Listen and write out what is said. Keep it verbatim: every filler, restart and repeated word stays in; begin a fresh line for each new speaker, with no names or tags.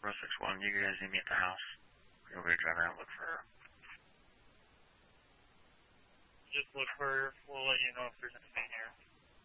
Row six one, you guys need me at the house. We're going to drive around and look for her.
Just look for her. We'll let you know if there's anything here.